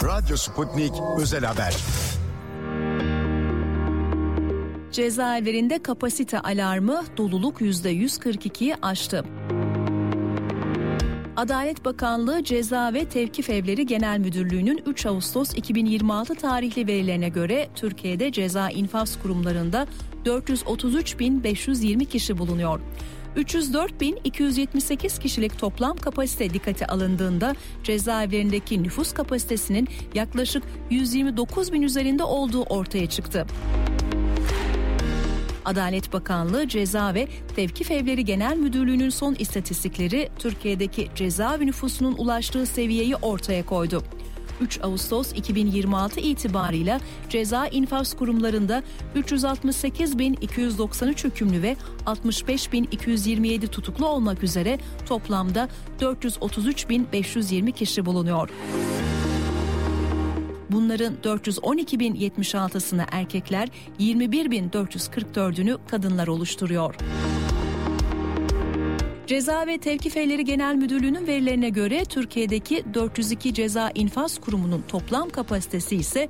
Radyo Sputnik Özel Haber. Cezaevlerinde kapasite alarmı, doluluk %142'yi aştı. Adalet Bakanlığı Ceza ve Tevkif Evleri Genel Müdürlüğü'nün 3 Ağustos 2026 tarihli verilerine göre Türkiye'de ceza infaz kurumlarında 433.520 kişi bulunuyor. 304.278 kişilik toplam kapasite dikkate alındığında cezaevlerindeki nüfus kapasitesinin yaklaşık 129.000 üzerinde olduğu ortaya çıktı. Adalet Bakanlığı Ceza ve Tevkif Evleri Genel Müdürlüğü'nün son istatistikleri Türkiye'deki cezaevi nüfusunun ulaştığı seviyeyi ortaya koydu. 3 Ağustos 2026 itibarıyla ceza infaz kurumlarında 368.293 hükümlü ve 65.227 tutuklu olmak üzere toplamda 433.520 kişi bulunuyor. Bunların 412.076'sını erkekler, 21.444'ünü kadınlar oluşturuyor. Ceza ve Tevkif Evleri Genel Müdürlüğü'nün verilerine göre Türkiye'deki 402 ceza infaz kurumunun toplam kapasitesi ise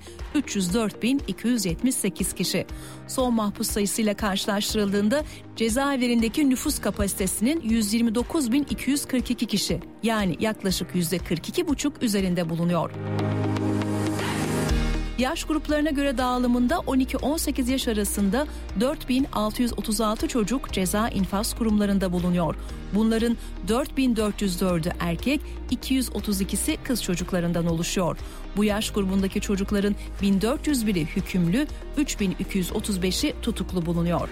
304.278 kişi. Son mahpus sayısıyla karşılaştırıldığında cezaevlerindeki nüfus kapasitesinin 129.242 kişi, yani yaklaşık %42,5 üzerinde bulunuyor. Yaş gruplarına göre dağılımında 12-18 yaş arasında 4.636 çocuk ceza infaz kurumlarında bulunuyor. Bunların 4.404'ü erkek, 232'si kız çocuklarından oluşuyor. Bu yaş grubundaki çocukların 1.401'i hükümlü, 3.235'i tutuklu bulunuyor.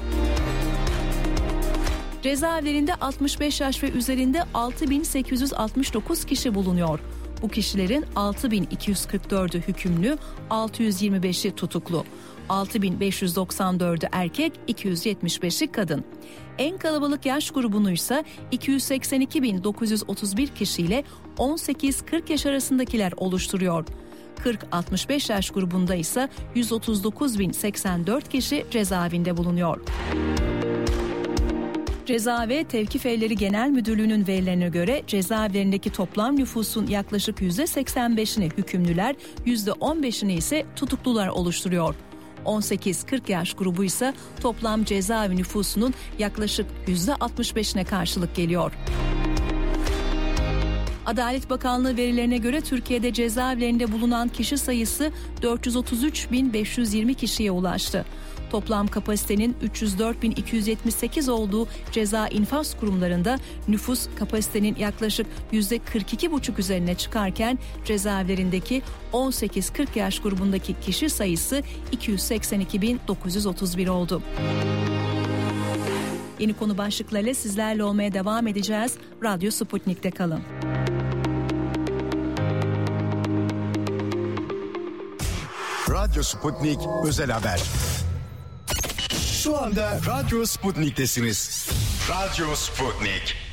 Cezaevlerinde 65 yaş ve üzerinde 6.869 kişi bulunuyor. Bu kişilerin 6.244'ü hükümlü, 625'i tutuklu. 6.594'ü erkek, 275'i kadın. En kalabalık yaş grubunu ise 282.931 kişiyle 18-40 yaş arasındakiler oluşturuyor. 40-65 yaş grubunda ise 139.084 kişi cezaevinde bulunuyor. Ceza ve Tevkif Evleri Genel Müdürlüğü'nün verilerine göre cezaevlerindeki toplam nüfusun yaklaşık %85'ini hükümlüler, %15'ini ise tutuklular oluşturuyor. 18-40 yaş grubu ise toplam cezaevi nüfusunun yaklaşık %65'ine karşılık geliyor. Adalet Bakanlığı verilerine göre Türkiye'de cezaevlerinde bulunan kişi sayısı 433.520 kişiye ulaştı. Toplam kapasitenin 304.278 olduğu ceza infaz kurumlarında nüfus kapasitenin yaklaşık %42,5 üzerine çıkarken cezaevlerindeki 18-40 yaş grubundaki kişi sayısı 282.931 oldu. Yeni konu başlıklarıyla sizlerle olmaya devam edeceğiz. Radyo Sputnik'te kalın. Radyo Sputnik Özel Haber. Şu anda Radyo Sputnik'tesiniz. Radyo Sputnik.